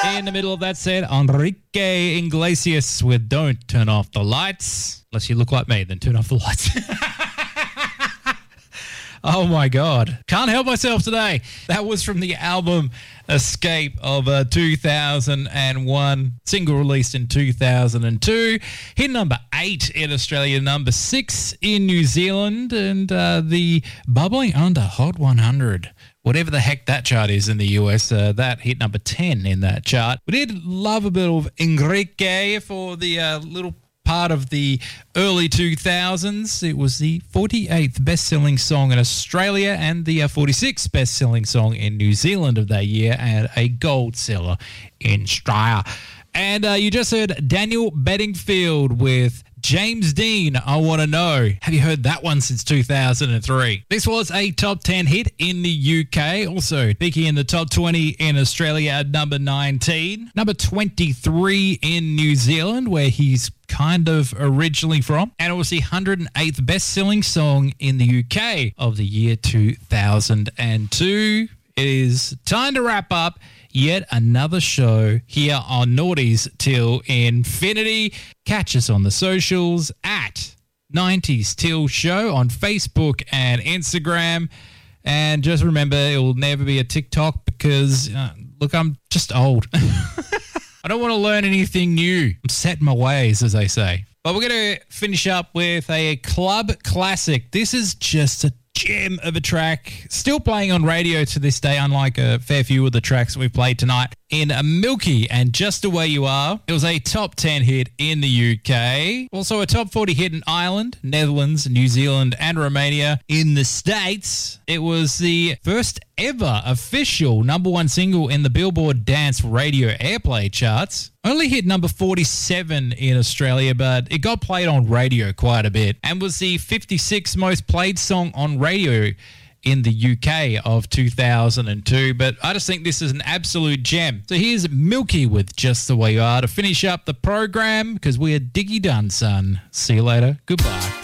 In the middle of that set, Enrique Iglesias with Don't Turn Off the Lights. Unless you look like me, then turn off the lights. Oh, my God. Can't help myself today. That was from the album Escape of 2001, single released in 2002. Hit number 8 in Australia, number 6 in New Zealand, and the Bubbling Under Hot 100. Whatever the heck that chart is in the US, that hit number 10 in that chart. We did love a bit of Enrique for the little part of the early 2000s. It was the 48th best-selling song in Australia and the 46th best-selling song in New Zealand of that year, and a gold seller in Australia. And you just heard Daniel Bedingfield with James Dean, I Want to Know. Have you heard that one since 2003? This was a top 10 hit in the UK, also peaking in the top 20 in Australia at number 19, number 23 in New Zealand, where he's kind of originally from, and it was the 108th best-selling song in the UK of the year 2002. It is time to wrap up yet another show here on Naughties Till Infinity. Catch us on the socials at 90s Till Show on Facebook and Instagram. And just remember, it will never be a TikTok because, look, I'm just old. I don't want to learn anything new. I'm set in my ways, as they say. But we're going to finish up with a club classic. This is just a gem of a track, still playing on radio to this day, unlike a fair few of the tracks we've played tonight. In Milky and Just the Way You Are, it was a top 10 hit in the UK, also a top 40 hit in Ireland, Netherlands, New Zealand and Romania. In the States, it was the first ever official number 1 single in the Billboard Dance Radio Airplay charts. Only hit number 47 in Australia, but it got played on radio quite a bit and was the 56th most played song on radio in the UK of 2002. But I just think this is an absolute gem. So here's Milky with Just the Way You Are to finish up the program, because we are diggy done, son. See you later. Goodbye.